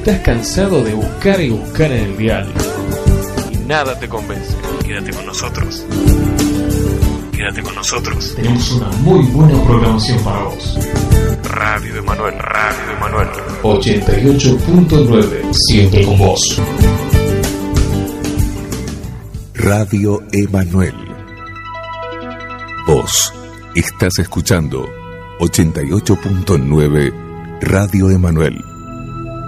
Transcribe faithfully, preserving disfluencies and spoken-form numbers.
estás cansado de buscar y buscar en el dial y nada te convence, quédate con nosotros. Quédate con nosotros. Tenemos una muy buena programación para vos. Radio Emanuel, Radio Emanuel. ochenta y ocho punto nueve. Siempre con vos. Radio Emanuel. Vos estás escuchando ochenta y ocho punto nueve Radio Emanuel.